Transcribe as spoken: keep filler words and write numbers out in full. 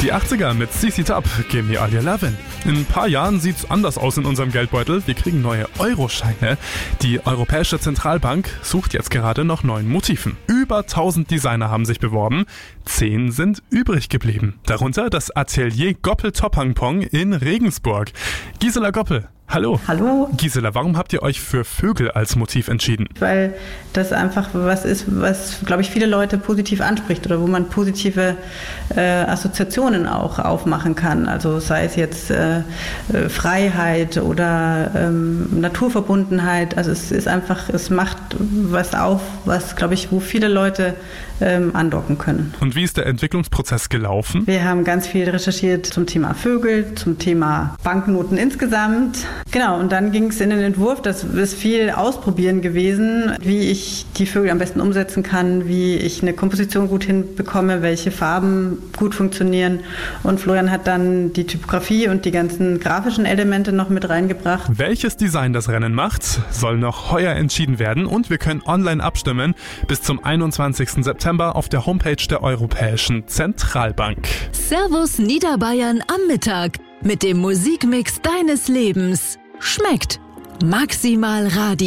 Die achtziger mit C C Top, Give Me All Your Lovin'. In ein paar Jahren sieht's anders aus in unserem Geldbeutel. Wir kriegen neue Euroscheine. Die Europäische Zentralbank sucht jetzt gerade nach neuen Motiven. Über tausend Designer haben sich beworben. Zehn sind übrig geblieben. Darunter das Atelier Goppel Toppangpong in Regensburg. Gisela Goppel. Hallo. Hallo. Gisela, warum habt ihr euch für Vögel als Motiv entschieden? Weil das einfach was ist, was, glaube ich, viele Leute positiv anspricht oder wo man positive äh, Assoziationen auch aufmachen kann. Also sei es jetzt äh, Freiheit oder ähm, Naturverbundenheit. Also es ist einfach, es macht was auf, was, glaube ich, wo viele Leute ähm, andocken können. Und wie ist der Entwicklungsprozess gelaufen? Wir haben ganz viel recherchiert zum Thema Vögel, zum Thema Banknoten insgesamt. Genau, und dann ging es in den Entwurf, das ist viel Ausprobieren gewesen, wie ich die Vögel am besten umsetzen kann, wie ich eine Komposition gut hinbekomme, welche Farben gut funktionieren. Und Florian hat dann die Typografie und die ganzen grafischen Elemente noch mit reingebracht. Welches Design das Rennen macht, soll noch heuer entschieden werden und wir können online abstimmen bis zum einundzwanzigsten September auf der Homepage der Europäischen Zentralbank. Servus Niederbayern am Mittag mit dem Musikmix deines Lebens. Schmeckt maximal Radio.